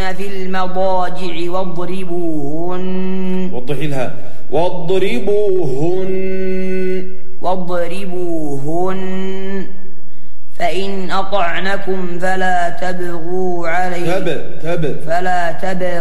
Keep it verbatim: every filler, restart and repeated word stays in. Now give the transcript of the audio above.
وهن في المضاجع واضربوهن وضحي لها واضربوهن واضربوهن فإن أطعنكم فلا تبغوا عليه تب تب فلا تبغوا